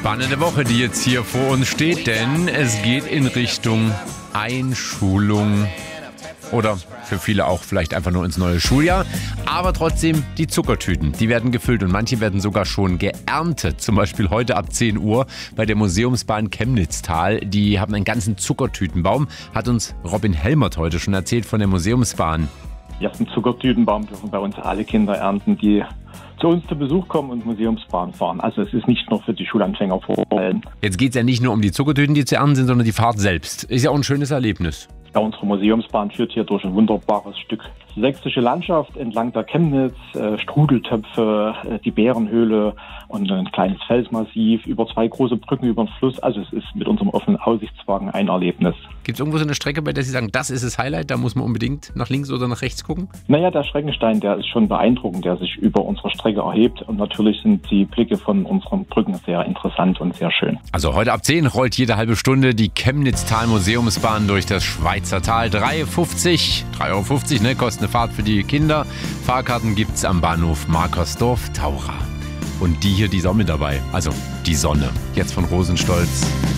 Spannende Woche, die jetzt hier vor uns steht, denn es geht in Richtung Einschulung oder für viele auch vielleicht einfach nur ins neue Schuljahr. Aber trotzdem die Zuckertüten, die werden gefüllt und manche werden sogar schon geerntet. Zum Beispiel heute ab 10 Uhr bei der Museumsbahn Chemnitztal. Die haben einen ganzen Zuckertütenbaum, hat uns Robin Helmert heute schon erzählt von der Museumsbahn. Ja, einen Zuckertütenbaum dürfen bei uns alle Kinder ernten, die zu uns zu Besuch kommen und Museumsbahn fahren. Also es ist nicht nur für die Schulanfänger vorbehalten. Jetzt geht es ja nicht nur um die Zuckertüten, die zu ernten sind, sondern die Fahrt selbst. Ist ja auch ein schönes Erlebnis. Ja, unsere Museumsbahn führt hier durch ein wunderbares Stück sächsische Landschaft entlang der Chemnitz, Strudeltöpfe, die Bärenhöhle und ein kleines Felsmassiv, über 2 große Brücken über den Fluss. Also es ist mit unserem offenen Aussichtswagen ein Erlebnis. Gibt es irgendwo so eine Strecke, bei der Sie sagen, das ist das Highlight, da muss man unbedingt nach links oder nach rechts gucken? Naja, der Schreckenstein, der ist schon beeindruckend, der sich über unsere Strecke erhebt. Und natürlich sind die Blicke von unseren Brücken sehr interessant und sehr schön. Also heute ab 10 rollt jede halbe Stunde die Chemnitztal Museumsbahn durch das Schweizer Tal. 3,50 €, ne, kostet eine Fahrt für die Kinder. Fahrkarten gibt's am Bahnhof Markersdorf-Taura. Und die hier, die ist auch mit dabei. Also die Sonne. Jetzt von Rosenstolz.